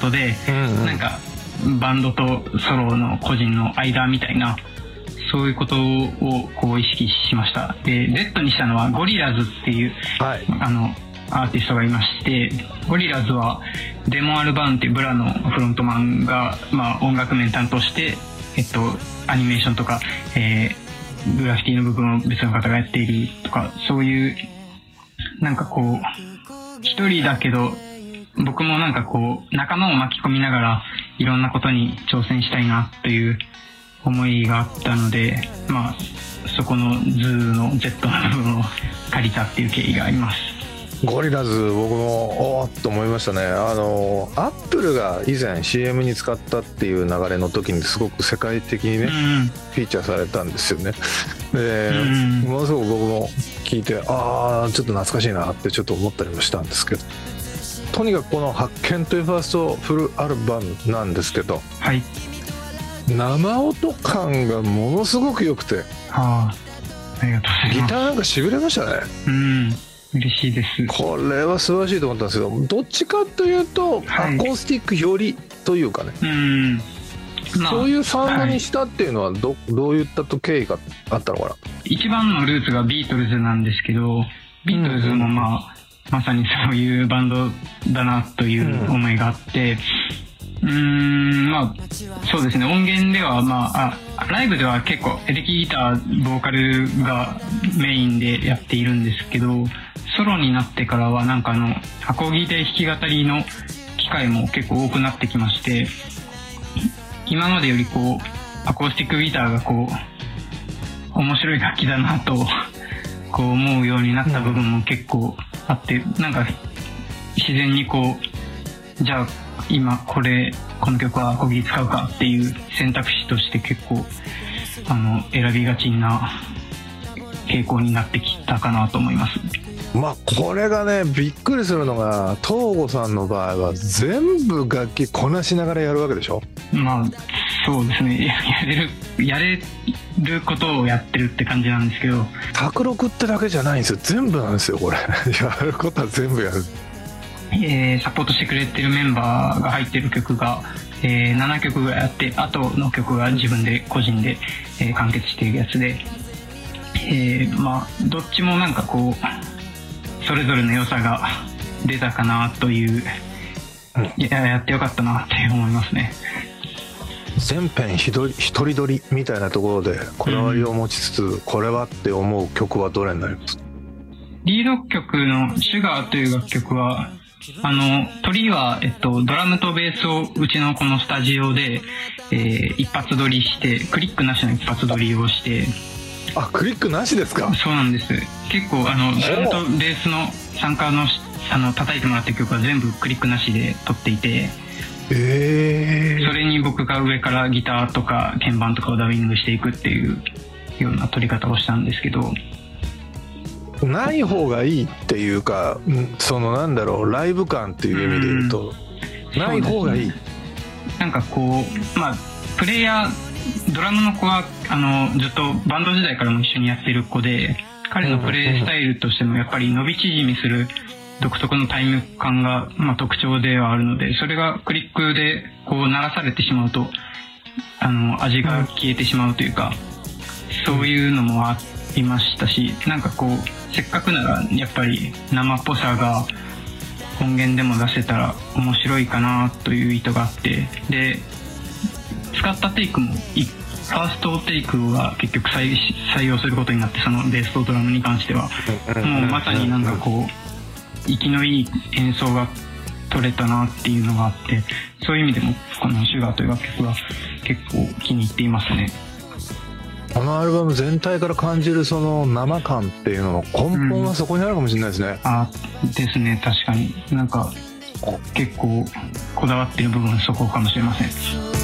ことで、なんかバンドとソロの個人の間みたいな、そういうことをこう意識しました。で Z にしたのはゴリラズっていう、アーティストがいまして、ゴリラズはデモン・アルバーンっていうブラのフロントマンが、音楽面担当して、アニメーションとか、グラフィティの部分を別の方がやっているとか、そういうなんかこう一人だけど僕もなんかこう仲間を巻き込みながらいろんなことに挑戦したいなという思いがあったので、そこのズーの Z の部分を借りたっていう経緯があります。 ゴリラズ僕もおーっと思いましたね。アップルが以前 CM に使ったっていう流れの時にすごく世界的にね、フィーチャーされたんですよね。で、ものすごく僕も聞いてちょっと懐かしいなってちょっと思ったりもしたんですけど、とにかくこの発見というファーストフルアルバムなんですけど、生音感がものすごく良くて、 ありがとうございます。 ギターなんかしびれましたね。 嬉しいです。 これは素晴らしいと思ったんですけど、どっちかというと、アコースティックよりというかね、そういうサウンドにしたっていうのはどういった経緯があったのかな。 一番のルーツがビートルズなんですけど、ビートルズもまさにそういうバンドだなという思いがあって、そうですね、音源ではライブでは結構エレキギターボーカルがメインでやっているんですけど、ソロになってからはなんかアコギで弾き語りの機会も結構多くなってきまして、今までよりこうアコースティックギターがこう面白い楽器だなとこう思うようになった部分も結構あって、なんか自然にこうじゃあ今この曲はアコギ使うかっていう選択肢として結構選びがちな傾向になってきたかなと思います。 これがね、びっくりするのが東郷さんの場合は全部楽器こなしながらやるわけでしょ。 そうですね、やれることをやってるって感じなんですけど、 卓録ってだけじゃないんですよ、全部なんですよこれ。やることは全部やる。 サポートしてくれてるメンバーが入ってる曲が、7曲ぐらいあって、あとの曲が自分で個人で、完結しているやつで、どっちもなんかこうそれぞれの良さが出たかなという、やってよかったなって思いますね。 全編一人撮りみたいなところでこだわりを持ちつつ、これはって思う曲はどれになりますか？リード曲のシュガーという楽曲は撮りは、ドラムとベースをうちのこのスタジオで、一発撮りして、クリックなしの一発撮りをして。 クリックなしですか？ そうなんです。結構ドラムとベースの参加の叩いてもらった曲は全部クリックなしで撮っていて、それに僕が上からギターとか鍵盤とかをダビングしていくっていうような撮り方をしたんですけど、 ない方がいいっていうか、なんだろう、ライブ感っていう意味で言うと、ない方がいい。 なんかこうプレイヤー、ドラムの子はずっとバンド時代からも一緒にやってる子で、彼のプレイスタイルとしてもやっぱり伸び縮みする独特のタイム感が、特徴ではあるので、それがクリックでこう鳴らされてしまうと味が消えてしまうというか、そういうのもありましたし、なんかこうせっかくならやっぱり生っぽさが音源でも出せたら面白いかなという意図があって、で使ったテイクもファーストテイクは結局採用することになって、そのベースとドラムに関してはもうまさになんかこう息のいい演奏が取れたなっていうのがあって、そういう意味でもこの「シュガー」という楽曲は結構気に入っていますね。 このアルバム全体から感じるその生感っていうのの根本はそこにあるかもしれないですね。 ですね、確かになんか結構こだわってる部分はそこかもしれません。